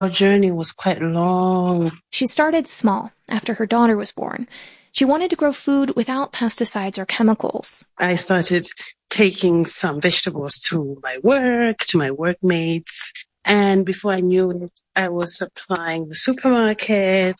Our journey was quite long. She started small after her daughter was born. She wanted to grow food without pesticides or chemicals. I started taking some vegetables to my work, to my workmates. And before I knew it, I was supplying the supermarket.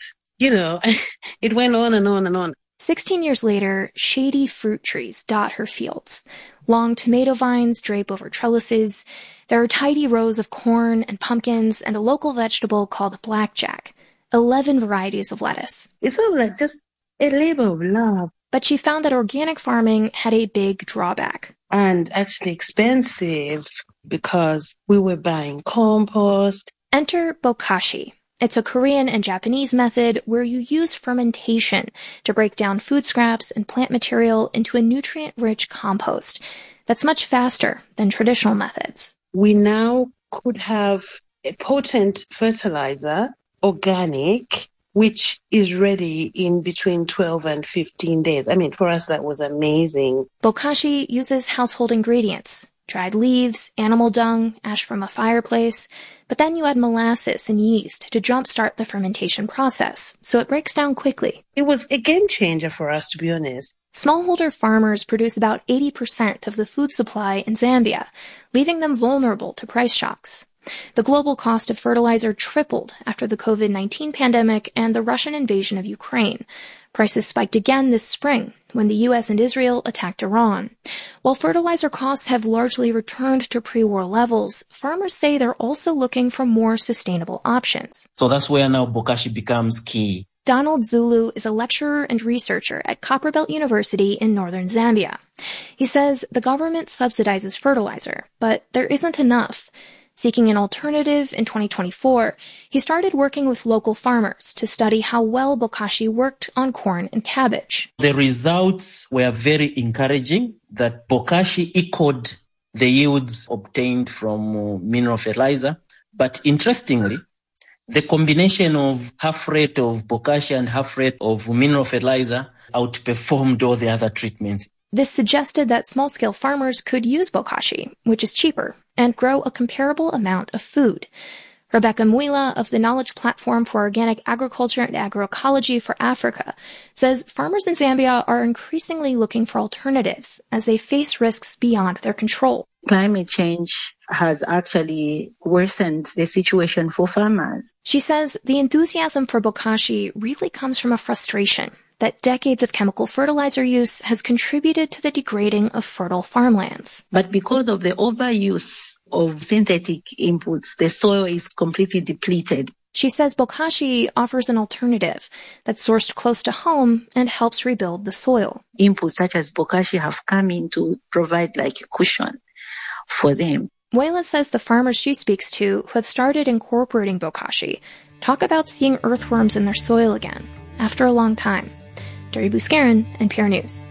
It went on and on and on. 16 years later, shady fruit trees dot her fields. Long tomato vines drape over trellises. There are tidy rows of corn and pumpkins and a local vegetable called blackjack. 11 varieties of lettuce. It's sort of like just a labor of love. But she found that organic farming had a big drawback. And actually expensive because we were buying compost. Enter bokashi. It's a Korean and Japanese method where you use fermentation to break down food scraps and plant material into a nutrient-rich compost that's much faster than traditional methods. We now could have a potent fertilizer, organic, which is ready in between 12 and 15 days. I mean, for us, that was amazing. Bokashi uses household ingredients, dried leaves, animal dung, ash from a fireplace, but then you add molasses and yeast to jumpstart the fermentation process, so it breaks down quickly. It was a game changer for us, to be honest. Smallholder farmers produce about 80% of the food supply in Zambia, leaving them vulnerable to price shocks. The global cost of fertilizer tripled after the COVID-19 pandemic and the Russian invasion of Ukraine. Prices spiked again this spring when the U.S. and Israel attacked Iran. While fertilizer costs have largely returned to pre-war levels, farmers say they're also looking for more sustainable options. So that's where now bokashi becomes key. Donald Zulu is a lecturer and researcher at Copperbelt University in northern Zambia. He says the government subsidizes fertilizer, but there isn't enough. Seeking an alternative in 2024, he started working with local farmers to study how well bokashi worked on corn and cabbage. The results were very encouraging that bokashi echoed the yields obtained from mineral fertilizer. But interestingly, the combination of half rate of bokashi and half rate of mineral fertilizer outperformed all the other treatments. This suggested that small-scale farmers could use bokashi, which is cheaper, and grow a comparable amount of food. Rebecca Mwila of the Knowledge Platform for Organic Agriculture and Agroecology for Africa says farmers in Zambia are increasingly looking for alternatives as they face risks beyond their control. Climate change has actually worsened the situation for farmers. She says the enthusiasm for bokashi really comes from a frustration that decades of chemical fertilizer use has contributed to the degrading of fertile farmlands. But because of the overuse of synthetic inputs, the soil is completely depleted. She says bokashi offers an alternative that's sourced close to home and helps rebuild the soil. Inputs such as bokashi have come in to provide like a cushion for them. Mwela says the farmers she speaks to who have started incorporating bokashi talk about seeing earthworms in their soil again after a long time. Duri Buscarin, NPR News.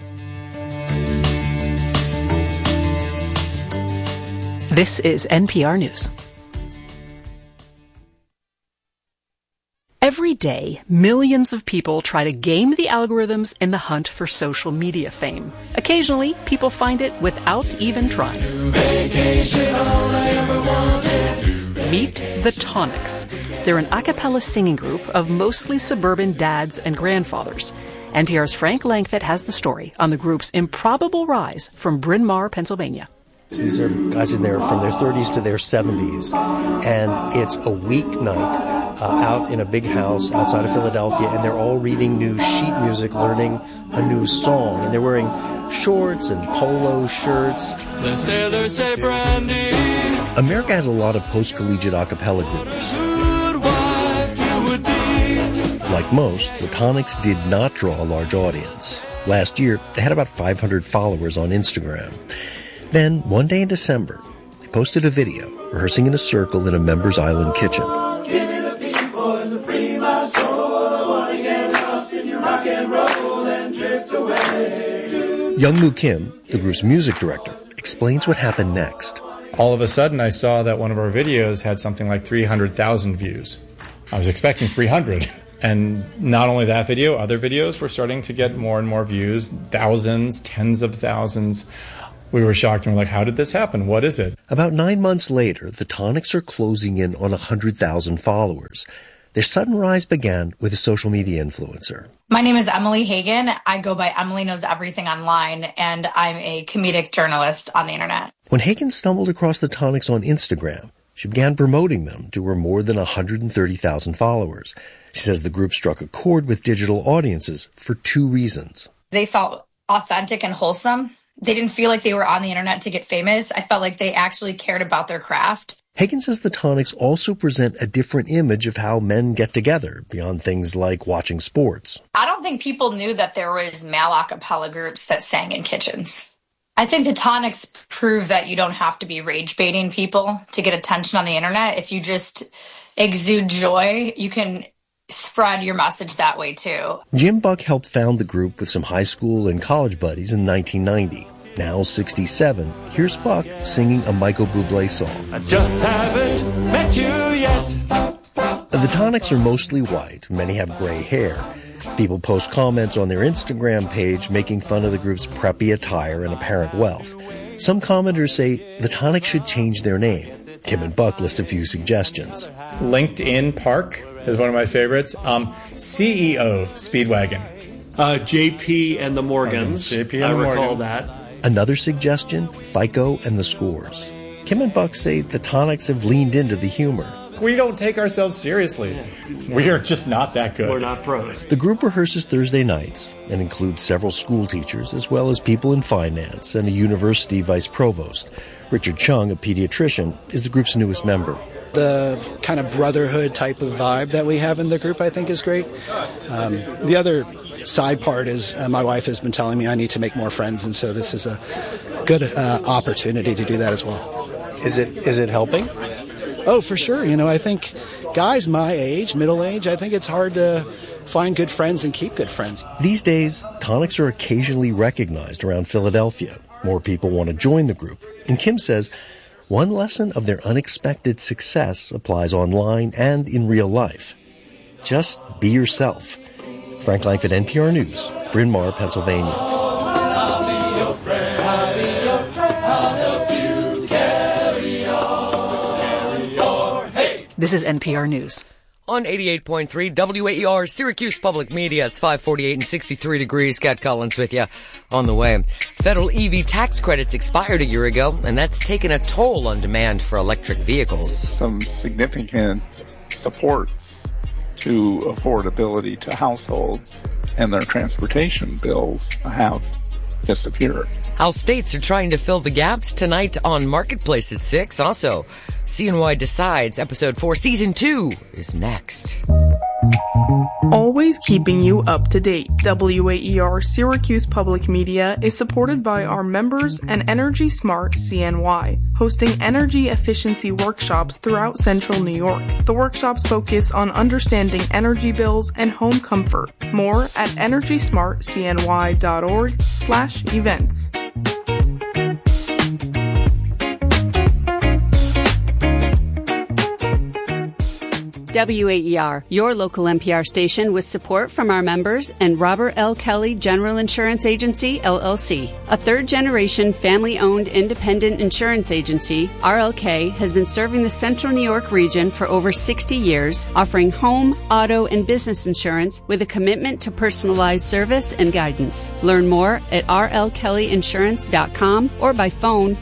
This is NPR News. Every day, millions of people try to game the algorithms in the hunt for social media fame. Occasionally, people find it without even trying. Meet the Tonics. They're an a cappella singing group of mostly suburban dads and grandfathers. NPR's Frank Langfitt has the story on the group's improbable rise from Bryn Mawr, Pennsylvania. These are guys in there from their 30s to their 70s, and it's a weeknight out in a big house outside of Philadelphia, and they're all reading new sheet music, learning a new song, and they're wearing shorts and polo shirts. The sailors say brandy. America has a lot of post-collegiate a cappella groups. Like most, the Tonics did not draw a large audience. Last year, they had about 500 followers on Instagram. Then, one day in December, they posted a video rehearsing in a circle in a Members Island kitchen. Youngmoo Kim, the group's music director, explains what happened next. All of a sudden, I saw that one of our videos had something like 300,000 views. I was expecting 300. And not only that video, other videos were starting to get more and more views, thousands, tens of thousands. We were shocked and we're like, how did this happen? What is it? About 9 months later, the Tonics are closing in on 100,000 followers. Their sudden rise began with a social media influencer. My name is Emily Hagan. I go by Emily Knows Everything online, and I'm a comedic journalist on the internet. When Hagan stumbled across the Tonics on Instagram, she began promoting them to her more than 130,000 followers. She says the group struck a chord with digital audiences for 2 reasons. They felt authentic and wholesome. They didn't feel like they were on the internet to get famous. I felt like they actually cared about their craft. Hagan says the Tonics also present a different image of how men get together, beyond things like watching sports. I don't think people knew that there was male a cappella groups that sang in kitchens. I think the Tonics prove that you don't have to be rage baiting people to get attention on the internet. If you just exude joy, you can spread your message that way too. Jim Buck helped found the group with some high school and college buddies in 1990. Now 67, here's Buck singing a Michael Bublé song. I just haven't met you yet. The Tonics are mostly white. Many have gray hair. People post comments on their Instagram page making fun of the group's preppy attire and apparent wealth. Some commenters say the Tonics should change their name. Kim and Buck list a few suggestions. LinkedIn Park is one of my favorites. CEO Speedwagon. JP and the Morgans. I recall that. Another suggestion, FICO and the Scores. Kim and Buck say the Tonics have leaned into the humor. We don't take ourselves seriously. Yeah. We are just not that good. We're not pros. The group rehearses Thursday nights and includes several school teachers as well as people in finance and a university vice provost. Richard Chung, a pediatrician, is the group's newest member. The kind of brotherhood type of vibe that we have in the group, I think, is great. The other side part is my wife has been telling me I need to make more friends, and so this is a good opportunity to do that as well. Is it helping? Oh, for sure. I think guys my age, middle age, I think it's hard to find good friends and keep good friends. These days, Tonics are occasionally recognized around Philadelphia. More people want to join the group. And Kim says one lesson of their unexpected success applies online and in real life. Just be yourself. Frank Langford, NPR News, Bryn Mawr, Pennsylvania. This is NPR News. On 88.3 WAER, Syracuse Public Media. It's 5:48 and 63 degrees. Cat Collins with you on the way. Federal EV tax credits expired a year ago, and that's taken a toll on demand for electric vehicles. Some significant support to affordability to households and their transportation bills have disappeared. How states are trying to fill the gaps tonight on Marketplace at 6. Also, CNY Decides, Episode 4, Season 2 is next. Always keeping you up to date. WAER Syracuse Public Media is supported by our members and Energy Smart CNY, hosting energy efficiency workshops throughout Central New York. The workshops focus on understanding energy bills and home comfort. More at energysmartcny.org/events. WAER, your local NPR station with support from our members and Robert L. Kelly General Insurance Agency, LLC. A third-generation family-owned independent insurance agency, RLK has been serving the Central New York region for over 60 years, offering home, auto, and business insurance with a commitment to personalized service and guidance. Learn more at rlkellyinsurance.com or by phone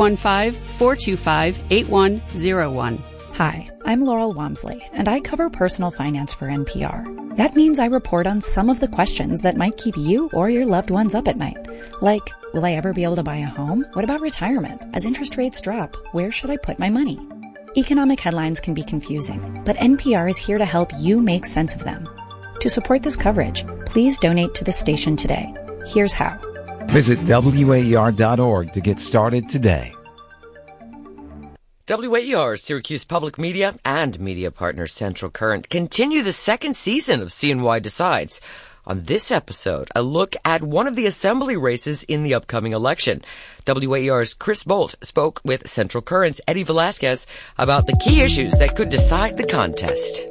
315-425-8101. Hi, I'm Laurel Walmsley, and I cover personal finance for NPR. That means I report on some of the questions that might keep you or your loved ones up at night. Like, will I ever be able to buy a home? What about retirement? As interest rates drop, where should I put my money? Economic headlines can be confusing, but NPR is here to help you make sense of them. To support this coverage, please donate to the station today. Here's how. Visit WAER.org to get started today. WAER, Syracuse Public Media, and media partner Central Current continue the second season of CNY Decides. On this episode, a look at one of the assembly races in the upcoming election. WAER's Chris Bolt spoke with Central Current's Eddie Velasquez about the key issues that could decide the contest.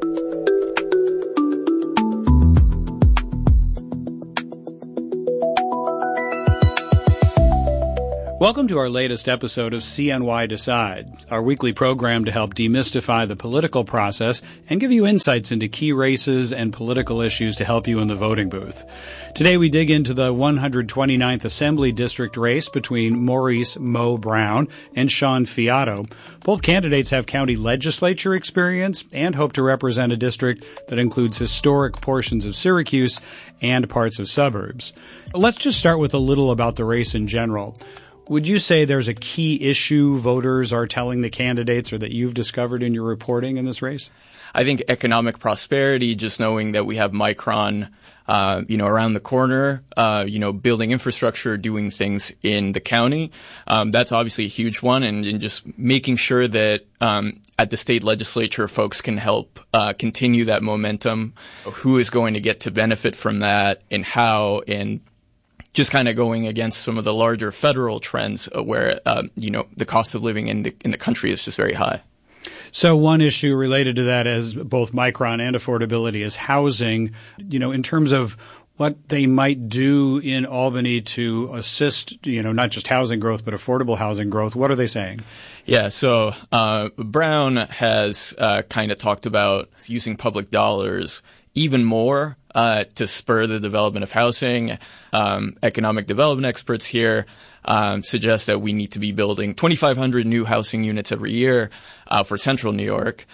Welcome to our latest episode of CNY Decides, our weekly program to help demystify the political process and give you insights into key races and political issues to help you in the voting booth. Today we dig into the 129th Assembly District race between Maurice Mo Brown and Sean Fiato. Both candidates have county legislature experience and hope to represent a district that includes historic portions of Syracuse and parts of suburbs. Let's just start with a little about the race in general. Would you say there's a key issue voters are telling the candidates or that you've discovered in your reporting in this race? I think economic prosperity, just knowing that we have Micron, around the corner, building infrastructure, doing things in the county. That's obviously a huge one. And just making sure that at the state legislature, folks can help continue that momentum. Who is going to get to benefit from that and how, and just kind of going against some of the larger federal trends where, the cost of living in the country is just very high. So one issue related to that as both Micron and affordability is housing, in terms of what they might do in Albany to assist, not just housing growth, but affordable housing growth. What are they saying? Yeah, so Brown has kind of talked about using public dollars even more to spur the development of housing. Economic development experts here suggest that we need to be building 2,500 new housing units every year for central New York.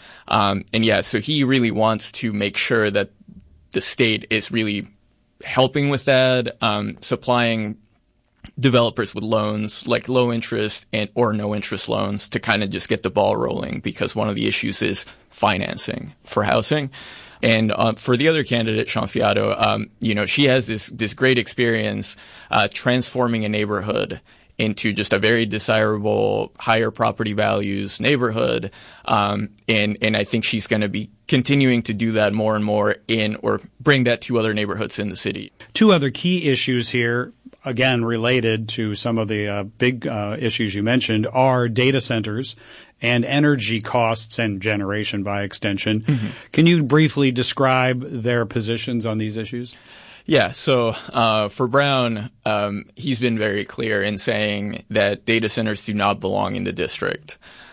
So he really wants to make sure that the state is really helping with that, supplying developers with loans, like low interest or no interest loans, to kind of just get the ball rolling, because one of the issues is financing for housing. And for the other candidate, Sean Fiato, she has this great experience transforming a neighborhood into just a very desirable, higher property values neighborhood. And I think she's going to be continuing to do that more and more or bring that to other neighborhoods in the city. Two other key issues here, again, related to some of the big issues you mentioned, are data centers and energy costs and generation by extension. Mm-hmm. Can you briefly describe their positions on these issues? Yeah, so for Brown, he's been very clear in saying that data centers do not belong in the district.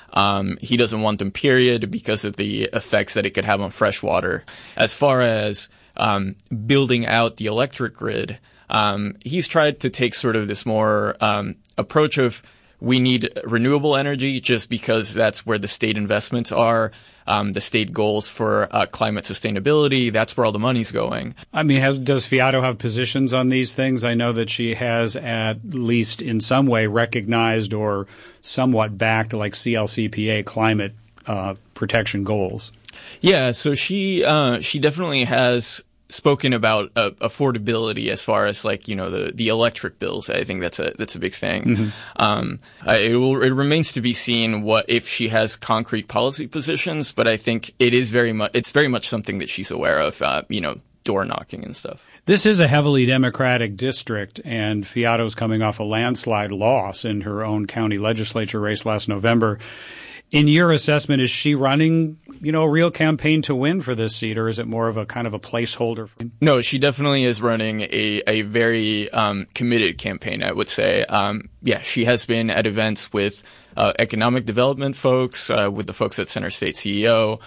He doesn't want them, period, because of the effects that it could have on fresh water. As far as building out the electric grid, he's tried to take sort of this more approach of we need renewable energy just because that's where the state investments are, the state goals for climate sustainability. That's where all the money's going. I mean, does Fiato have positions on these things? I know that she has at least in some way recognized or somewhat backed like CLCPA climate protection goals. Yeah, so she definitely has spoken about affordability as far as the electric bills. I think that's a big thing. Mm-hmm. It remains to be seen if she has concrete policy positions, but I think it's very much something that she's aware of. Door knocking and stuff. This is a heavily Democratic district, and Fiato's coming off a landslide loss in her own county legislature race last November. In your assessment, is she running, a real campaign to win for this seat, or is it more of a kind of a placeholder? No, she definitely is running a very committed campaign, I would say. She has been at events with economic development folks, with the folks at Center State CEO,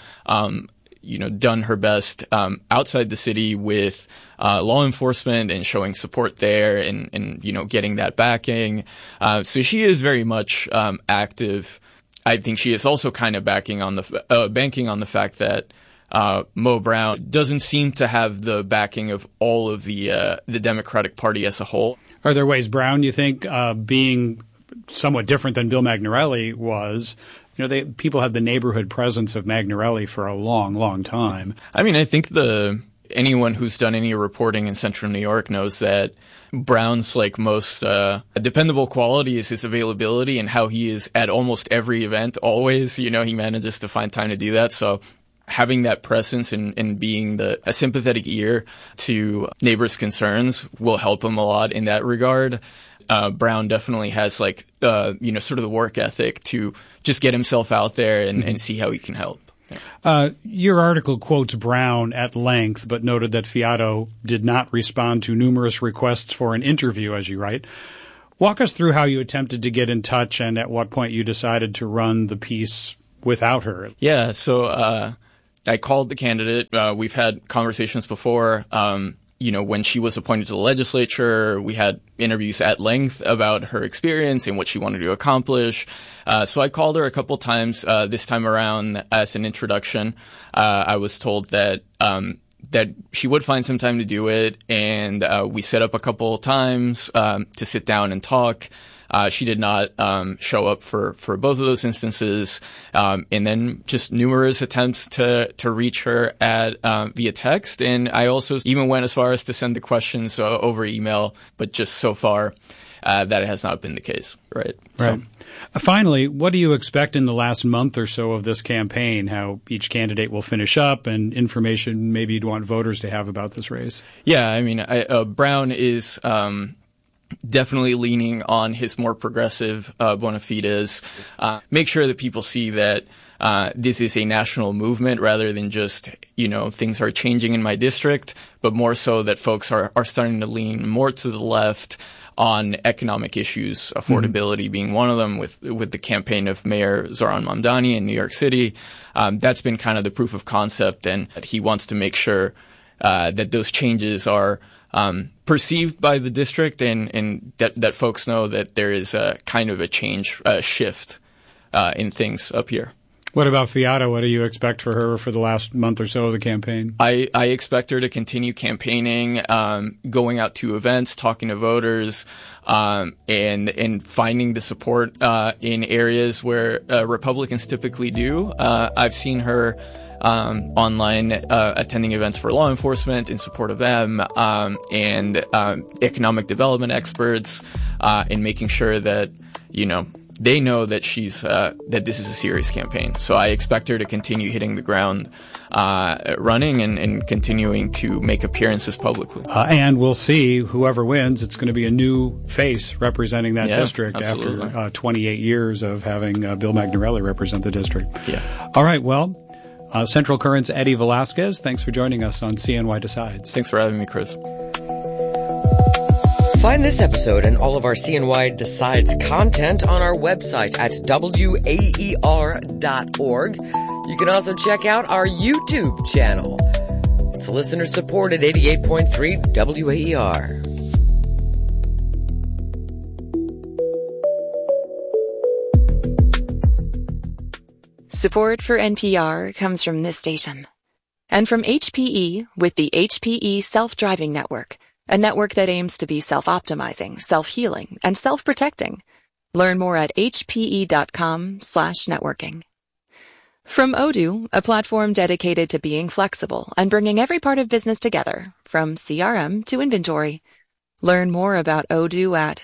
done her best outside the city with law enforcement and showing support there and getting that backing. So she is very much active. I think she is also kind of banking on the fact that Mo Brown doesn't seem to have the backing of all of the Democratic Party as a whole. Are there ways Brown, you think, being somewhat different than Bill Magnarelli was? People have the neighborhood presence of Magnarelli for a long, long time. I mean, I think anyone who's done any reporting in Central New York knows that Brown's most dependable quality is his availability and how he is at almost every event always. He manages to find time to do that. So having that presence and being a sympathetic ear to neighbors' concerns will help him a lot in that regard. Brown definitely has sort of the work ethic to just get himself out there and see how he can help. Your article quotes Brown at length, but noted that Fiato did not respond to numerous requests for an interview, as you write. Walk us through how you attempted to get in touch and at what point you decided to run the piece without her. Yeah, so I called the candidate. We've had conversations before. When she was appointed to the legislature, we had interviews at length about her experience and what she wanted to accomplish. So I called her a couple times this time around as an introduction. I was told that she would find some time to do it, and we set up a couple times to sit down and talk. She did not show up for both of those instances, and then just numerous attempts to reach her via text. And I also even went as far as to send the questions over email, but just so far that has not been the case. Right. So. Finally, what do you expect in the last month or so of this campaign, how each candidate will finish up, and information maybe you'd want voters to have about this race? Yeah, I mean, Brown is definitely leaning on his more progressive bona fides. Make sure that people see that this is a national movement rather than just, things are changing in my district, but more so that folks are starting to lean more to the left on economic issues, affordability being one of them with the campaign of Mayor Zohran Mamdani in New York City. That's been kind of the proof of concept, and he wants to make sure that those changes are perceived by the district and that folks know that there is a kind of a change, a shift in things up here. What about Fiata? What do you expect for her for the last month or so of the campaign? I expect her to continue campaigning, going out to events, talking to voters, and finding the support in areas where Republicans typically do. I've seen her online attending events for law enforcement in support of them, and economic development experts, in making sure that they know that she's that this is a serious campaign. So I expect her to continue hitting the ground running and continuing to make appearances publicly. And we'll see whoever wins. It's going to be a new face representing that district after 28 years of having Bill Magnarelli represent the district. Yeah. All right. Well, Central Current's Eddie Velasquez, thanks for joining us on CNY Decides. Thanks for having me, Chris. Find this episode and all of our CNY Decides content on our website at waer.org. You can also check out our YouTube channel. It's listener-supported 88.3 WAER. Support for NPR comes from this station. And from HPE with the HPE Self-Driving Network, a network that aims to be self-optimizing, self-healing, and self-protecting. Learn more at hpe.com/networking. From Odoo, a platform dedicated to being flexible and bringing every part of business together, from CRM to inventory. Learn more about Odoo at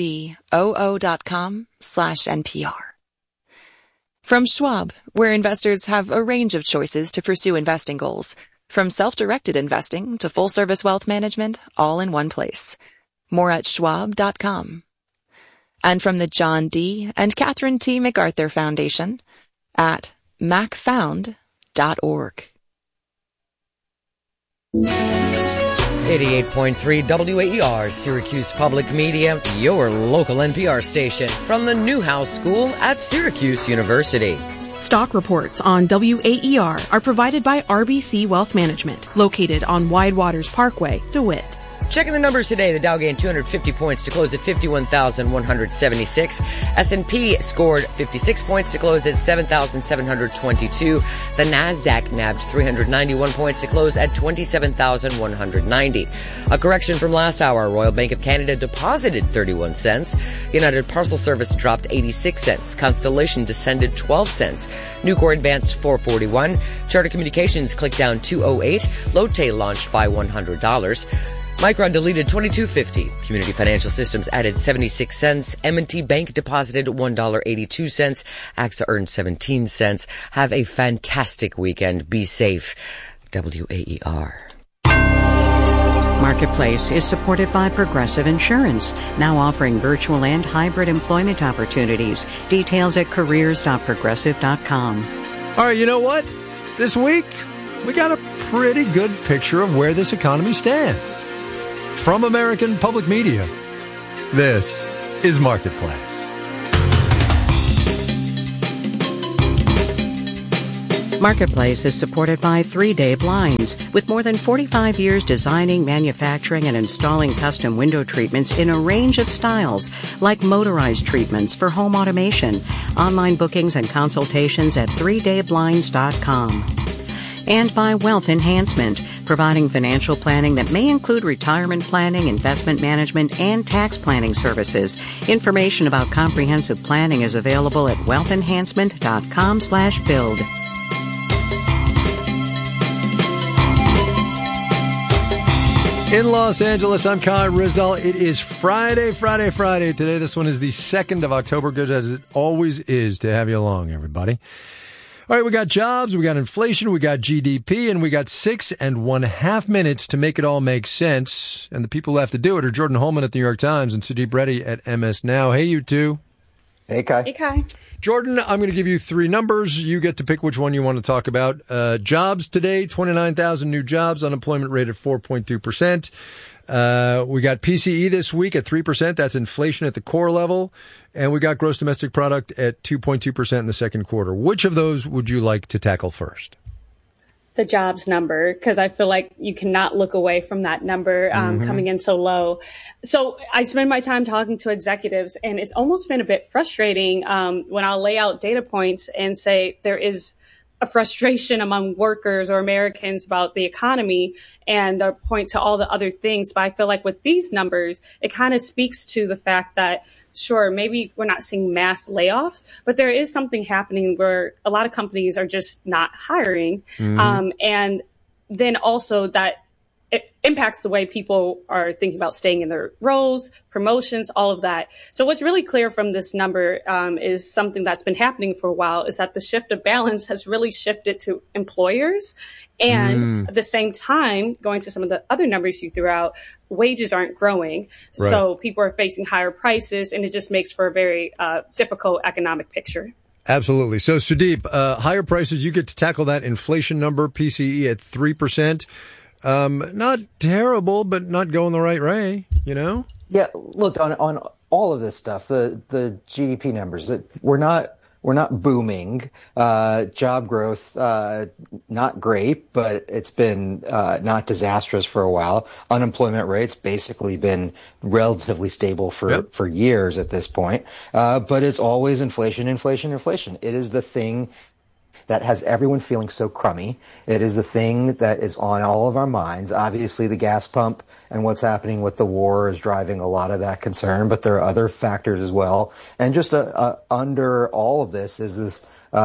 odoo.com/NPR. From Schwab, where investors have a range of choices to pursue investing goals, from self-directed investing to full-service wealth management, all in one place. More at schwab.com. And from the John D. and Catherine T. MacArthur Foundation at macfound.org. 88.3 WAER, Syracuse Public Media, your local NPR station from the Newhouse School at Syracuse University. Stock reports on WAER are provided by RBC Wealth Management, located on Widewaters Parkway, DeWitt. Checking the numbers today, the Dow gained 250 points to close at 51,176. S&P scored 56 points to close at 7,722. The NASDAQ nabbed 391 points to close at 27,190. A correction from last hour, Royal Bank of Canada deposited 31 cents. United Parcel Service dropped 86 cents. Constellation descended 12 cents. Nucor advanced 441. Charter Communications clicked down 208. Lotte launched by $100. Micron deleted $22.50. Community Financial Systems added 76 cents. M&T Bank deposited $1.82. AXA earned 17 cents. Have a fantastic weekend. Be safe. WAER. Marketplace is supported by Progressive Insurance, now offering virtual and hybrid employment opportunities. Details at careers.progressive.com. All right, you know what? This week, we got a pretty good picture of where this economy stands. From American Public Media, this is Marketplace. Marketplace is supported by 3 Day Blinds. With more than 45 years designing, manufacturing, and installing custom window treatments in a range of styles, like motorized treatments for home automation. Online bookings and consultations at 3dayblinds.com. And by Wealth Enhancement, providing financial planning that may include retirement planning, investment management, and tax planning services. Information about comprehensive planning is available at wealthenhancement.com/build. In Los Angeles, I'm Kai Ryssdal. It is Friday. Today, this one is the 2nd of October. Good as it always is to have you along, everybody. All right, we got jobs, we got inflation, we got GDP, and we got 6.5 minutes to make it all make sense. And the people who have to do it are Jordan Holman at the New York Times and Sudeep Reddy at MS Now. Hey, you two. Hey, Kai. Hey, Kai. Jordan, I'm going to give you 3 numbers. You get to pick which one you want to talk about. Jobs today, 29,000 new jobs, unemployment rate at 4.2%. We got PCE this week at 3%. That's inflation at the core level. And we got gross domestic product at 2.2% in the second quarter. Which of those would you like to tackle first? The jobs number, because I feel like you cannot look away from that number coming in so low. So I spend my time talking to executives, and it's almost been a bit frustrating when I'll lay out data points and say there is a frustration among workers or Americans about the economy, and they'll point to all the other things. But I feel like with these numbers, it kind of speaks to the fact that, sure, maybe we're not seeing mass layoffs, but there is something happening where a lot of companies are just not hiring. And then also that it impacts the way people are thinking about staying in their roles, promotions, all of that. So what's really clear from this number is something that's been happening for a while, is that the shift of balance has really shifted to employers. And at the same time, going to some of the other numbers you threw out, wages aren't growing. Right. So people are facing higher prices, and it just makes for a very difficult economic picture. Absolutely. So, Sudeep, higher prices, you get to tackle that inflation number, PCE at 3%. Not terrible, but not going the right way, you know? Yeah, look, on all of this stuff, the GDP numbers, that we're not booming. Job growth, not great, but it's been not disastrous for a while. Unemployment rate's basically been relatively stable for years at this point. But it's always inflation. It is the thing that has everyone feeling so crummy. It is the thing that is on all of our minds. Obviously, the gas pump and what's happening with the war is driving a lot of that concern, but there are other factors as well. And just under all of this is this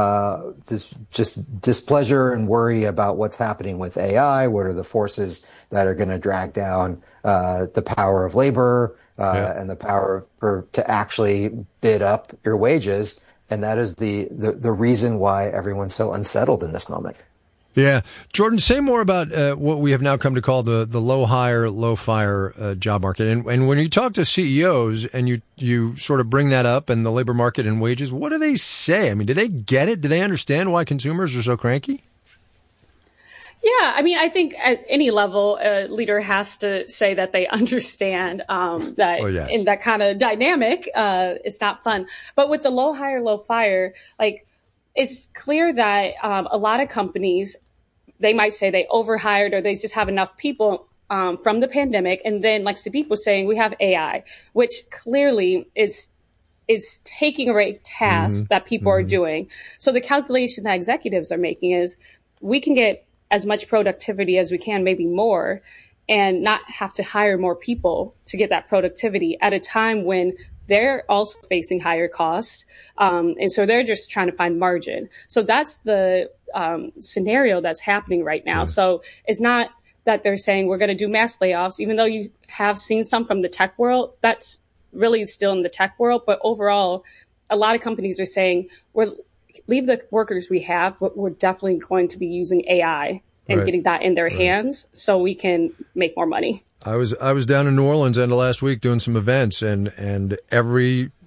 just displeasure and worry about what's happening with AI. What are the forces that are going to drag down the power of labor and the power to actually bid up your wages? And that is the reason why everyone's so unsettled in this moment. Yeah. Jordan, say more about what we have now come to call the low hire, low fire job market. And when you talk to CEOs and you sort of bring that up and the labor market and wages, what do they say? I mean, do they get it? Do they understand why consumers are so cranky? Yeah, I mean, I think at any level, a leader has to say that they understand that in that kind of dynamic, it's not fun. But with the low hire, low fire, like, it's clear that a lot of companies, they might say they overhired or they just have enough people from the pandemic. And then, like Sudeep was saying, we have AI, which clearly is taking away tasks that people are doing. So the calculation that executives are making is we can get as much productivity as we can, maybe more, and not have to hire more people to get that productivity at a time when they're also facing higher costs. And so they're just trying to find margin. So that's the scenario that's happening right now. So it's not that they're saying we're going to do mass layoffs, even though you have seen some from the tech world. That's really still in the tech world. But overall, a lot of companies are saying leave the workers we have, but we're definitely going to be using AI and getting that in their hands so we can make more money. I was down in New Orleans end of last week doing some events, and every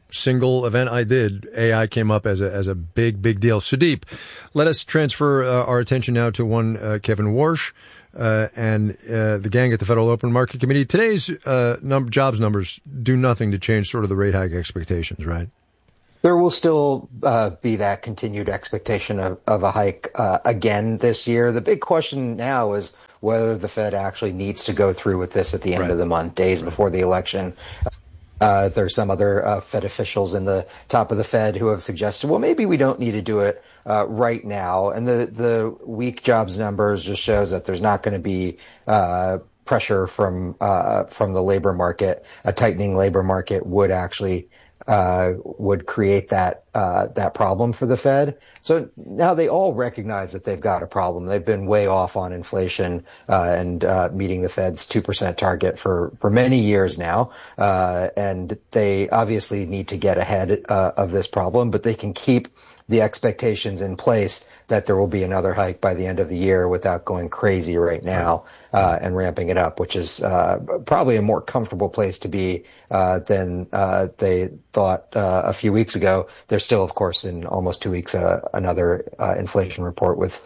single event I did, AI came up as a big deal. Sudeep, let us transfer our attention now to one Kevin Warsh and the gang at the Federal Open Market Committee. Today's jobs numbers do nothing to change sort of the rate hike expectations, right? There will still be that continued expectation of a hike again this year. The big question now is whether the Fed actually needs to go through with this at the end of the month, days before the election. There's some other Fed officials in the top of the Fed who have suggested, well, maybe we don't need to do it right now. And the weak jobs numbers just shows that there's not going to be pressure from the labor market. A tightening labor market would actually would create that problem for the Fed. So now they all recognize that they've got a problem. They've been way off on inflation and meeting the Fed's 2% target for many years now. And they obviously need to get ahead of this problem, but they can keep the expectations in place that there will be another hike by the end of the year without going crazy right now and ramping it up, which is probably a more comfortable place to be than they thought a few weeks ago. There's still, of course, in almost 2 weeks, another inflation report with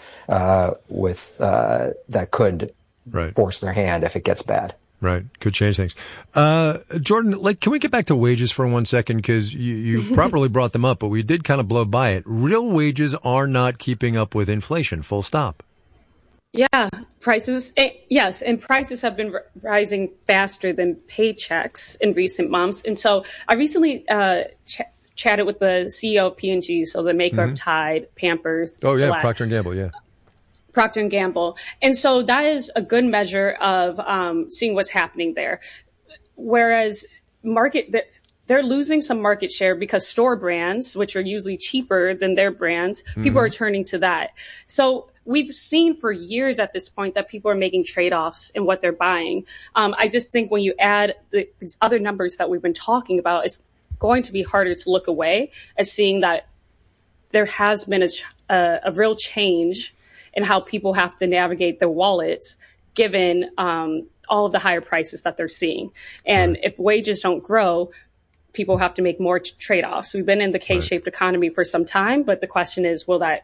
that could force their hand if it gets bad. Right. Could change things. Jordan, can we get back to wages for 1 second? Because you properly brought them up, but we did kind of blow by it. Real wages are not keeping up with inflation, full stop. Yeah. Prices, yes. And prices have been rising faster than paychecks in recent months. And so I recently chatted with the CEO of P&G, so the maker of Tide, Pampers. Oh, yeah. Gillette. Procter & Gamble, yeah. Procter & Gamble. And so that is a good measure of seeing what's happening there. Whereas they're losing some market share because store brands, which are usually cheaper than their brands, people are turning to that. So we've seen for years at this point that people are making trade-offs in what they're buying. I just think when you add these other numbers that we've been talking about, it's going to be harder to look away at seeing that there has been a real change in how people have to navigate their wallets, given all of the higher prices that they're seeing. And if wages don't grow, people have to make more trade-offs. We've been in the K-shaped economy for some time, but the question is, will that,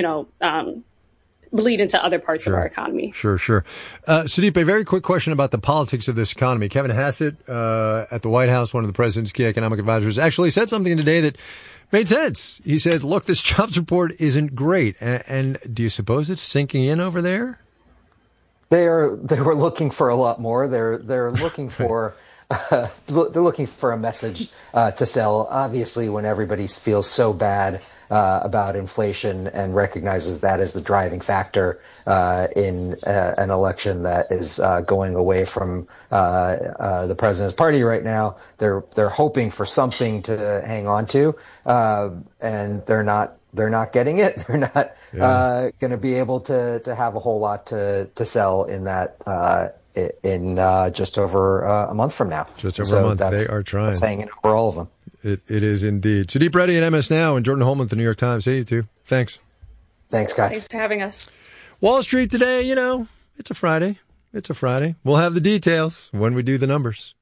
bleed into other parts of our economy? Sure. Sudeep, a very quick question about the politics of this economy. Kevin Hassett at the White House, one of the president's key economic advisors, actually said something today that made sense. He said, look, this jobs report isn't great. And do you suppose it's sinking in over there? They were looking for a lot more. They're looking for they're looking for a message to sell. Obviously, when everybody feels so bad about inflation and recognizes that as the driving factor in an election that is going away from the president's party right now, they're hoping for something to hang on to, and they're not getting it. They're not going to be able to have a whole lot to sell in that in just over a month from now. Just over a month. They are trying. That's hanging over all of them. It is indeed. Sudeep Reddy at MS Now and Jordan Holman at the New York Times. See you too. Thanks. Thanks, guys. Thanks for having us. Wall Street today, it's a Friday. We'll have the details when we do the numbers.